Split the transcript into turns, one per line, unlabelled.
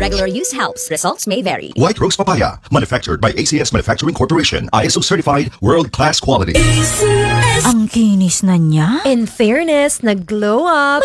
regular use helps. Results may vary.
White Rose Papaya, manufactured by ACS Manufacturing Corporation, ISO certified, world-class quality.
Ang kinis na niya.
In fairness, nag-glow up.